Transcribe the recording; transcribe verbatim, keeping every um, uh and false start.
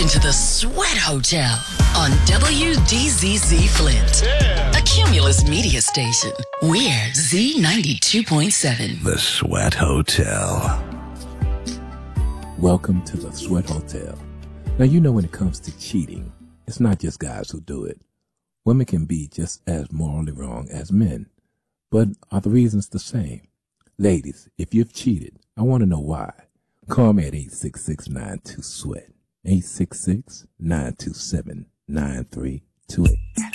into the Sweat Hotel on W D Z Z Flint, yeah. A Cumulus media station. We're Z ninety-two point seven. The Sweat Hotel. Welcome to the Sweat Hotel. Now, you know when it comes to cheating, it's not just guys who do it. Women can be just as morally wrong as men. But are the reasons the same? Ladies, if you've cheated, I want to know why. Call me at eight six six, nine two, SWEAT. eight six six, nine two seven, nine three two eight.